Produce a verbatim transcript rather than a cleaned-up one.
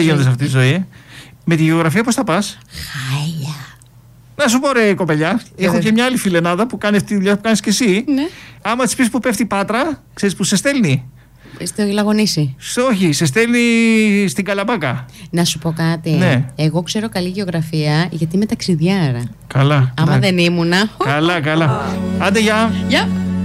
γίνονται σε αυτή τη ζωή. Με τη γεωγραφία πώς θα πας? Χάλια. Να σου πω ρε κοπελιά, έχω και μια άλλη φιλενάδα που κάνει αυτή τη δουλειά που κάνεις και εσύ. Ναι. Άμα της πεις που πέφτει η Πάτρα, ξέρεις που σε στέλνει? Στο Λαγονήσι. Στο, όχι, σε στέλνει στην Καλαμπάκα. Να σου πω κάτι. Ναι. Εγώ ξέρω καλή γεωγραφία γιατί είμαι ταξιδιάρα. Καλά. Άμα ναι. δεν ήμουνα. Καλά, καλά. Άντε, γεια. Γεια.